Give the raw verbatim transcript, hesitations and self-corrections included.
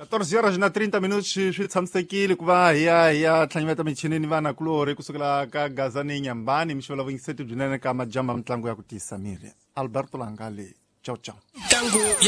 quatorze horas na trinta minutos swi tshamisekile ku va hi ya hi ya tlhanganyeta michinini vanakulori kusukela ka Gazani Nyambani mixola vuingiseti byinene ka majamba mitlangu ya ku tiyisa miri. Alberto Langale, ciao ciao.